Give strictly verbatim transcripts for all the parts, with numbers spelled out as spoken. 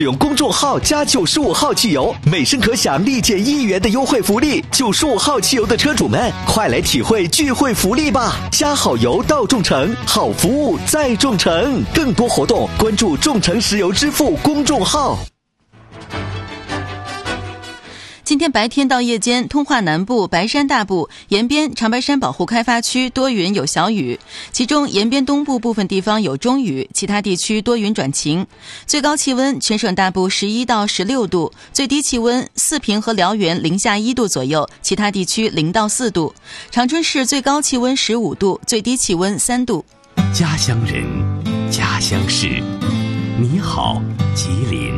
用公众号加九十五号汽油，每升可享立减一元的优惠福利。九十五号汽油的车主们，快来体会聚会福利吧！加好油到众诚，好服务在众诚。更多活动关注众诚石油支付公众号。 今天白天到夜间，通化南部、白山大部、延边、长白山保护开发区多云有小雨，其中延边东部部分地方有中雨，其他地区多云转晴。最高气温全省大部十一到十六度，最低气温四平和辽源零下一度左右，其他地区零到四度。长春市最高气温十五度，最低气温三度。 家乡人，家乡事，你好，吉林。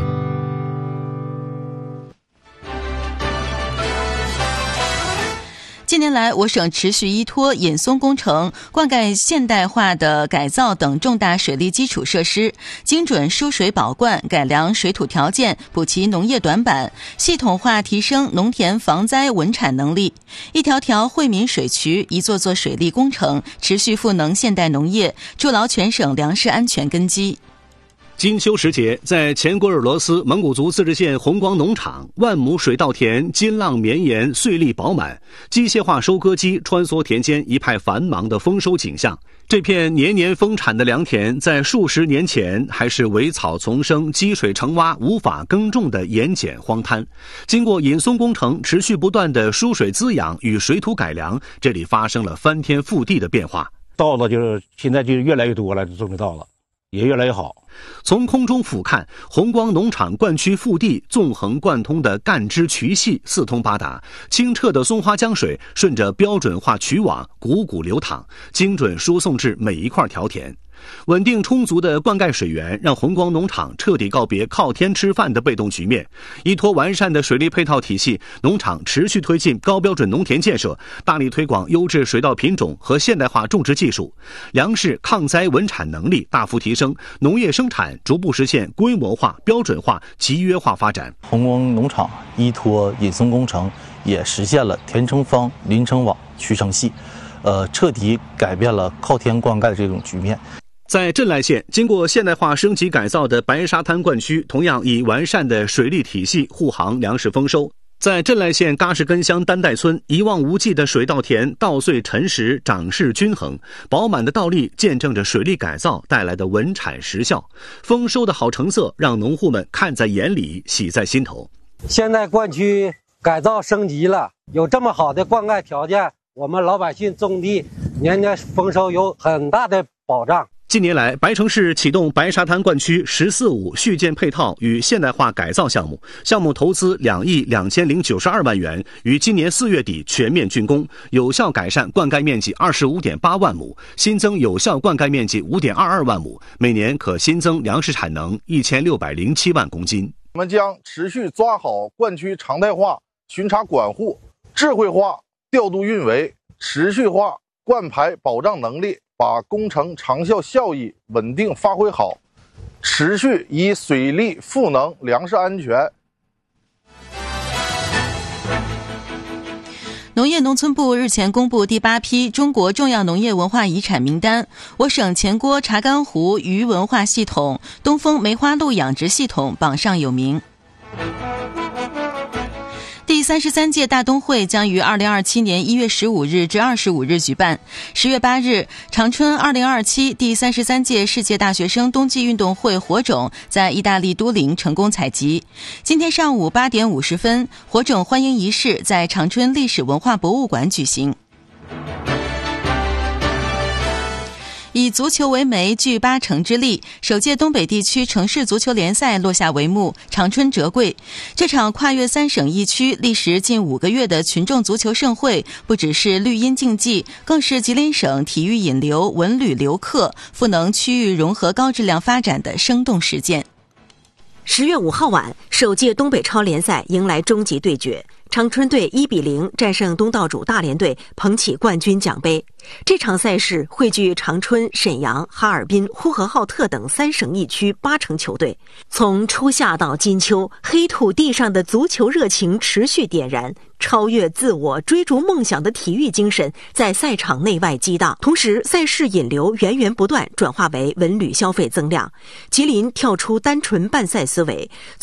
近年来，我省持续依托引松工程、灌溉现代化的改造等重大水利基础设施，精准输水保灌，改良水土条件，补齐农业短板，系统化提升农田防灾稳产能力。一条条惠民水渠，一座座水利工程，持续赋能现代农业，筑牢全省粮食安全根基。 金秋时节，在前郭尔罗斯蒙古族自治县红光农场，万亩水稻田金浪绵延，穗粒饱满，机械化收割机穿梭田间，一派繁忙的丰收景象。这片年年丰产的良田，在数十年前还是苇草丛生、积水成洼，无法耕种的盐碱荒滩。经过引松工程持续不断的输水滋养与水土改良，这里发生了翻天覆地的变化。 稻子就是现在就越来越多了，种的稻子也越来越好。 从空中俯瞰，红光农场灌区腹地纵横贯通的干支渠系四通八达，清澈的松花江水顺着标准化渠网汩汩流淌，精准输送至每一块条田。稳定充足的灌溉水源让红光农场彻底告别靠天吃饭的被动局面。依托完善的水利配套体系，农场持续推进高标准农田建设，大力推广优质水稻品种和现代化种植技术，粮食抗灾稳产能力大幅提升，农业生产逐步实现规模化、标准化、集约化发展。 红光农场依托引松工程，也实现了田成方、林成网、渠成细，呃，彻底改变了靠天灌溉的这种局面。 在镇赖县，经过现代化升级改造的白沙滩灌区，同样以完善的水利体系护航粮食丰收。在镇赖县嘎什根乡丹代村，一望无际的水稻田稻穗沉实，长势均衡，饱满的稻粒见证着水利改造带来的稳产实效。丰收的好成色让农户们看在眼里，喜在心头。 现在灌区改造升级了，有这么好的灌溉条件，我们老百姓种地年年丰收有很大的保障。 近年来，白城市启动白沙滩灌区“十四五”续建配套与现代化改造项目，项目投资两亿两千零九十二万元，于今年四月底全面竣工，有效改善灌溉面积二十五点八万亩，新增有效灌溉面积五点二二万亩，每年可新增粮食产能一千六百零七万公斤。 我们将持续抓好灌区常态化巡查管护，智慧化调度运维，持续化灌排保障能力，把工程长效效益稳定发挥好，持续以水利赋能粮食安全。 农业农村部日前公布第八批中国重要农业文化遗产名单，我省前郭查干湖鱼文化系统、东风梅花鹿养殖系统榜上有名。第三十三届大冬会将于二零二七年一月十五日至二十五日举办。十月八日，长春二零二七第三十三届世界大学生冬季运动会火种在意大利都灵成功采集。今天上午八点五十分，火种欢迎仪式在长春历史文化博物馆举行。以足球为媒，聚八城之力，首届东北地区城市足球联赛落下帷幕，长春折桂。这场跨越三省一区、历时近五个月的群众足球盛会，不只是绿茵竞技，更是吉林省体育引流、文旅留客、赋能区域融合高质量发展的生动实践。 十月五号晚，首届东北超联赛迎来终极对决。 长春队一比零战胜东道主大连队，捧起冠军奖杯。这场赛事汇聚长春、沈阳、哈尔滨、呼和浩特等三省一区八成球队。从初夏到金秋，黑土地上的足球热情持续点燃，超越自我、追逐梦想的体育精神在赛场内外激荡。同时，赛事引流源源不断，转化为文旅消费增量。吉林跳出单纯办赛思维，